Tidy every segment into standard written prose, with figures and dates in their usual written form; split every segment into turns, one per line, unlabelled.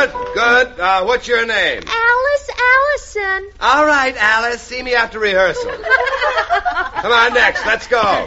Good. What's your name?
Alice Allison.
All right, Alice. See me after rehearsal. Come on, next. Let's go.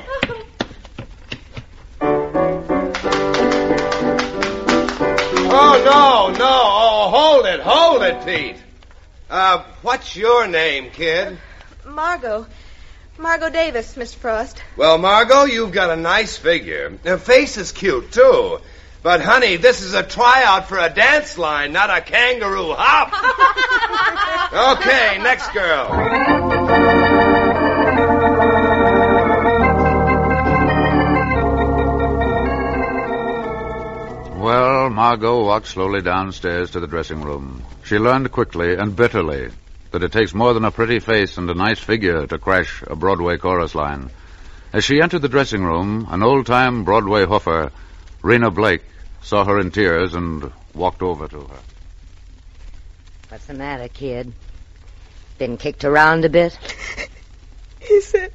Oh, no. Oh, hold it, Pete. What's your name, kid?
Margot. Margot Davis, Mr. Frost.
Well, Margot, you've got a nice figure. The face is cute, too. But, honey, this is a tryout for a dance line, not a kangaroo hop. Okay, next girl.
Well, Margot walked slowly downstairs to the dressing room. She learned quickly and bitterly that it takes more than a pretty face and a nice figure to crash a Broadway chorus line. As she entered the dressing room, an old-time Broadway hoofer, Rena Blake, saw her in tears and walked over to her.
What's the matter, kid? Been kicked around a bit?
He said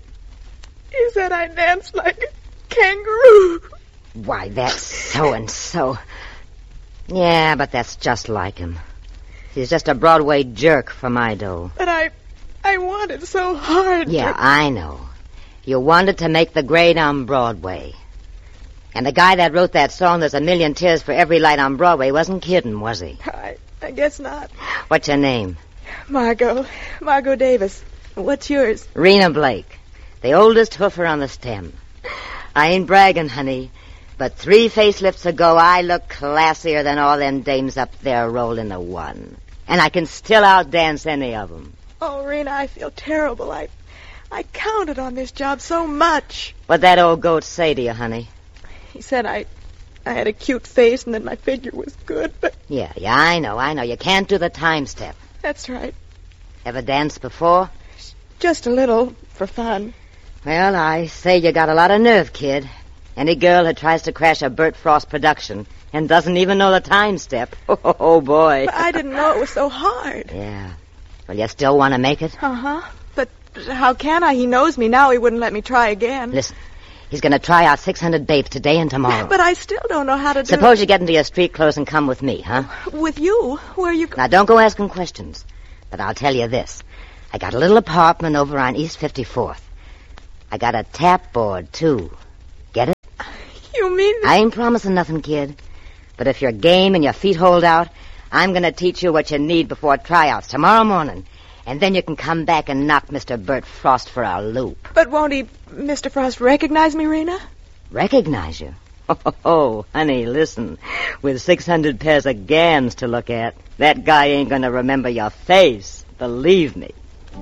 I danced like a kangaroo.
Why, that's so-and-so. Yeah, but that's just like him. He's just a Broadway jerk for my dough.
But I wanted so hard.
Yeah, I know. You wanted to make the grade on Broadway. And the guy that wrote that song, There's a Million Tears for Every Light on Broadway, wasn't kidding, was he?
I guess not.
What's your name?
Margot Davis. What's yours?
Rena Blake, the oldest hoofer on the stem. I ain't bragging, honey, but 3 facelifts ago I look classier than all them dames up there rolling the one. And I can still outdance any of them.
Oh, Rena, I feel terrible. I counted on this job so much.
What'd that old goat say to you, honey?
He said I had a cute face and that my figure was good, but...
Yeah, I know. You can't do the time step.
That's right.
Ever danced before?
Just a little, for fun.
Well, I say you got a lot of nerve, kid. Any girl who tries to crash a Bert Frost production and doesn't even know the time step. Oh, boy.
But I didn't know it was so hard.
Yeah. Well, you still want to make it?
Uh-huh. But how can I? He knows me now. He wouldn't let me try again.
Listen. He's going to try out 600 babes today and tomorrow.
But I still don't know how to do it.
Suppose you get into your street clothes and come with me, huh?
With you? Where are you...
Now, don't go asking questions. But I'll tell you this. I got a little apartment over on East 54th. I got a tap board, too. Get it?
You mean...
I ain't promising nothing, kid. But if you're game and your feet hold out, I'm going to teach you what you need before tryouts tomorrow morning. And then you can come back and knock Mr. Bert Frost for a loop.
But won't he, Mr. Frost, recognize me, Rena?
Recognize you? Oh, honey, listen. With 600 pairs of gams to look at, that guy ain't going to remember your face. Believe me.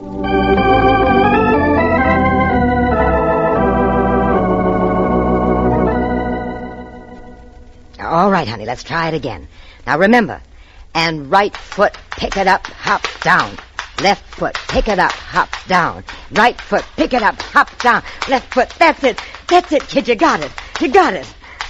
All right, honey, let's try it again. Now, remember, and right foot, pick it up, hop down. Left foot, pick it up, hop down. Right foot, pick it up, hop down. Left foot, that's it, kid, you got it.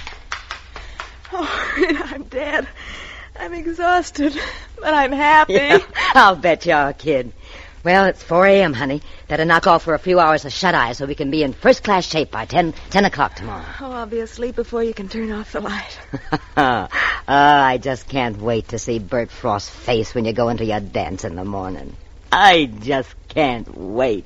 Oh, Rena, I'm dead. I'm exhausted, but I'm happy.
Yeah, I'll bet you are, kid. Well, it's 4 a.m., honey. Better knock off for a few hours of shut-eye so we can be in first-class shape by 10 o'clock tomorrow.
Oh, I'll be asleep before you can turn off the light.
I just can't wait to see Bert Frost's face when you go into your dance in the morning. I just can't wait.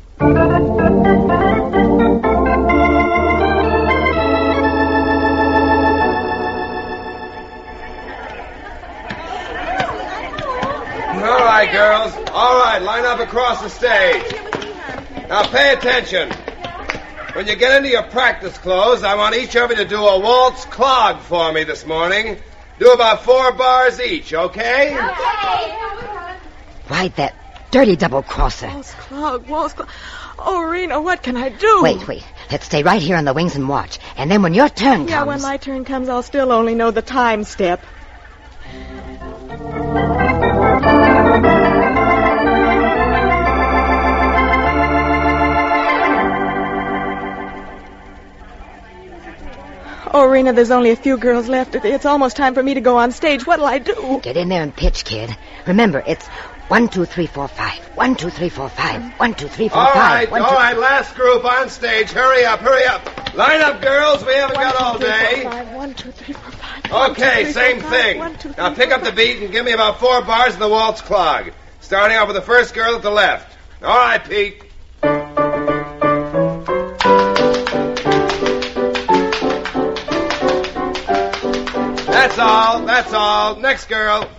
All right, girls. All right, line up across the stage. Now, pay attention. When you get into your practice clothes, I want each of you to do a waltz clog for me this morning. Do about 4 bars each, okay?
Right, that dirty double-crosser.
Waltz clog. Oh, Rena, what can I do?
Wait. Let's stay right here on the wings and watch. And then when your turn comes...
Yeah, when my turn comes, I'll still only know the time step. Oh, Rena, there's only a few girls left. It's almost time for me to go on stage. What'll I do?
Get in there and pitch, kid. Remember, it's 1, 2, 3, 4, 5. 1, 2, 3, 4, 5. 1, 2, 3, 4,
All
5.
right,
1,
all
2,
right, last group on stage. Hurry up, hurry up. Line up, girls. We haven't got all day.
1, 2, 3, 4, 5.
Okay, same thing. Now pick up the beat and give me about 4 bars in the waltz clog. Starting off with the first girl at the left. All right, Pete. That's all. Next girl.